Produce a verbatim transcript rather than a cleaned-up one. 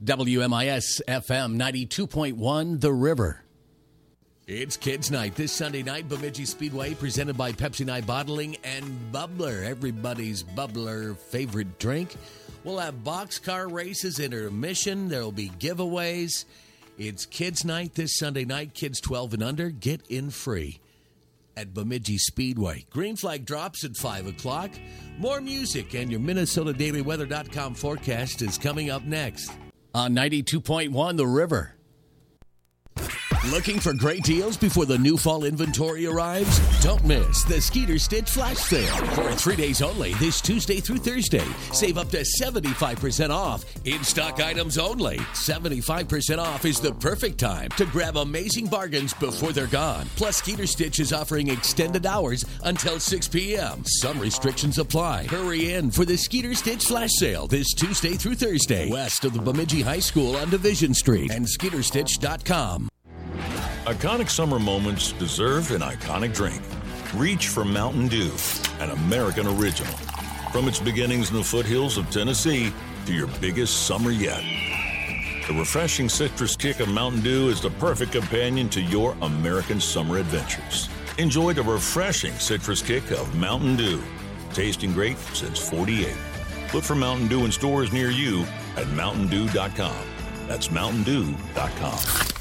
W M I S F M ninety-two point one, The River. It's Kids Night this Sunday night, Bemidji Speedway, presented by Pepsi Night Bottling and Bubbler, everybody's Bubbler favorite drink. We'll have boxcar races, intermission. There will be giveaways. It's Kids Night this Sunday night. Kids twelve and under, get in free at Bemidji Speedway. Green flag drops at five o'clock. More music and your Minnesota Daily Weather dot com forecast is coming up next on ninety-two point one, The River. Looking for great deals before the new fall inventory arrives? Don't miss the Skeeter Stitch Flash Sale. For three days only, this Tuesday through Thursday. Save up to seventy-five percent off. In-stock items only. seventy-five percent off is the perfect time to grab amazing bargains before they're gone. Plus, Skeeter Stitch is offering extended hours until six p.m. Some restrictions apply. Hurry in for the Skeeter Stitch Flash Sale this Tuesday through Thursday. West of the Bemidji High School on Division Street and Skeeter Stitch dot com. Iconic summer moments deserve an iconic drink. Reach for Mountain Dew, an American original. From its beginnings in the foothills of Tennessee to your biggest summer yet. The refreshing citrus kick of Mountain Dew is the perfect companion to your American summer adventures. Enjoy the refreshing citrus kick of Mountain Dew. Tasting great since forty-eight. Look for Mountain Dew in stores near you at mountain dew dot com. That's mountain dew dot com.